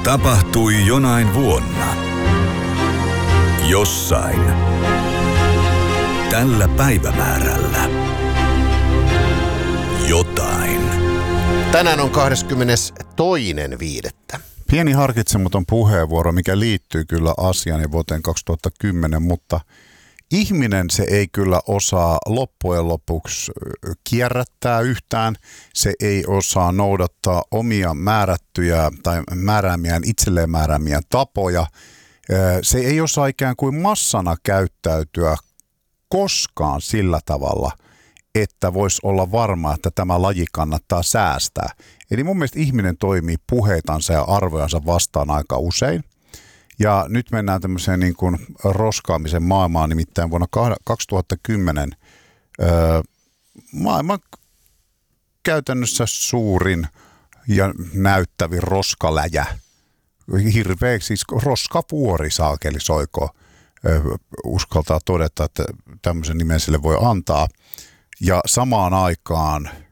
Tapahtui jonain vuonna. Jossain. Tällä päivämäärällä. Jotain. Tänään on 22.5. Pieni harkitsematon puheenvuoro, mikä liittyy kyllä asiaan ja vuoteen 2010, mutta ihminen se ei kyllä osaa loppujen lopuksi kierrättää yhtään. Se ei osaa noudattaa omia määrättyjä tai itselleen määräämiä tapoja. Se ei osaa ikään kuin massana käyttäytyä koskaan sillä tavalla, että voisi olla varma, että tämä laji kannattaa säästää. Eli mun mielestä ihminen toimii puheitansa ja arvojansa vastaan aika usein. Ja nyt mennään tämmöiseen niin kuin roskaamisen maailmaan, nimittäin vuonna 2010 maailman käytännössä suurin ja näyttävin roskaläjä. Hirveä, siis roskavuori saakeli soiko, uskaltaa todeta, että tämmöisen nimen sille voi antaa. Ja samaan aikaan